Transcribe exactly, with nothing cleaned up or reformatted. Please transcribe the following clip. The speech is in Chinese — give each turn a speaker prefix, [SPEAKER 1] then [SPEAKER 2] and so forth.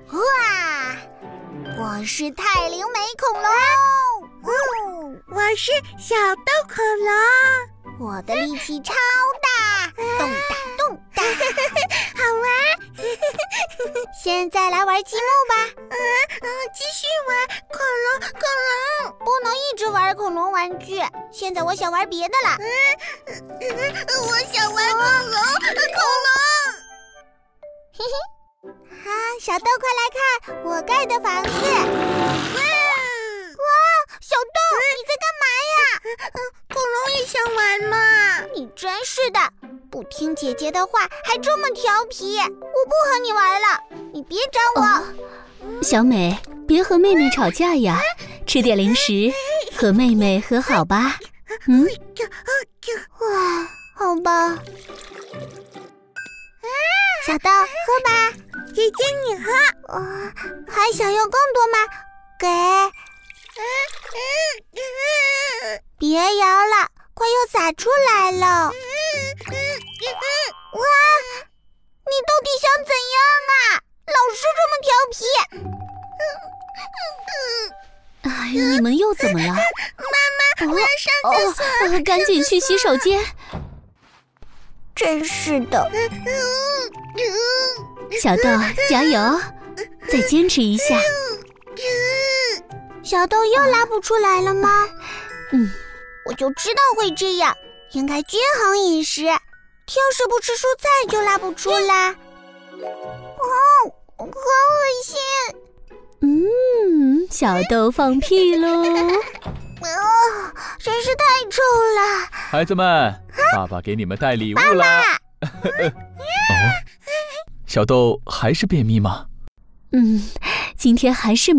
[SPEAKER 1] 哇！我是泰灵美恐龙，
[SPEAKER 2] 哦，我是小豆恐龙，
[SPEAKER 1] 我的力气超大，动大动大，
[SPEAKER 2] 好玩。
[SPEAKER 1] 现在来玩积木吧。
[SPEAKER 2] 嗯嗯，继续玩恐龙恐龙，
[SPEAKER 1] 不能一直玩恐龙玩具。现在我想玩别的了。
[SPEAKER 2] 嗯嗯，我想玩恐龙恐龙。
[SPEAKER 1] 嘿嘿，哈，小豆快来看我盖的房子。哇哇，小豆，你在干嘛呀？
[SPEAKER 2] 嗯，恐龙也想玩嘛。
[SPEAKER 1] 你真是的，不听姐姐的话，还这么调皮。我不和你玩了，你别找我。哦，
[SPEAKER 3] 小美，别和妹妹吵架呀，吃点零食，和妹妹和好吧。嗯，
[SPEAKER 1] 哇，好吧。小豆，喝吧。
[SPEAKER 2] 姐姐你喝。
[SPEAKER 1] 呃，还想要更多吗？给。
[SPEAKER 2] 嗯嗯嗯，
[SPEAKER 1] 别摇了，快要洒出来了。
[SPEAKER 2] 嗯嗯嗯，
[SPEAKER 1] 哇，你到底想怎样啊？老是这么调皮。
[SPEAKER 3] 哎呀，你们又怎么了？
[SPEAKER 2] 妈妈，我要上厕所。
[SPEAKER 3] 哦哦，赶紧去洗手间。
[SPEAKER 1] 真是的。
[SPEAKER 3] 小豆，加油，再坚持一下。
[SPEAKER 1] 小豆又拉不出来了吗？
[SPEAKER 3] 嗯，
[SPEAKER 1] 我就知道会这样，应该均衡饮食。挑食不吃蔬菜就拉不出来。哦，好恶心。
[SPEAKER 3] 嗯，小豆放屁喽。
[SPEAKER 1] 哦，真是太臭了。
[SPEAKER 4] 孩子们，爸爸给你们带礼物啦。哦，小豆还是便秘吗？
[SPEAKER 3] 嗯，今天还是